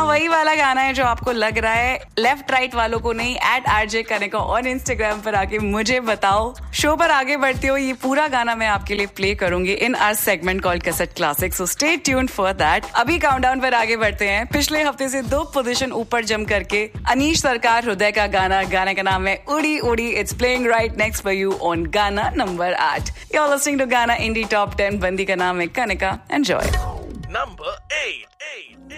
वही वाला गाना है जो आपको लग रहा है लेफ्ट राइट वालों को नहीं, @RJ कनिका ऑन इंस्टाग्राम पर आके मुझे बताओ। शो पर आगे बढ़ते हो, ये पूरा गाना मैं आपके लिए प्ले करूंगी in our segment called cassette classic, so stay tuned for that. अभी काउंटडाउन पर आगे बढ़ते हैं। पिछले हफ्ते से 2 पोजीशन ऊपर जम करके अनीश सरकार हृदय का गाने का नाम है उड़ी उड़ी। It's playing right next for you on गाना number 8। You are listening to गाना इंडी टॉप 10। बंदी का नाम है कनिका। एंजॉय। Number 8.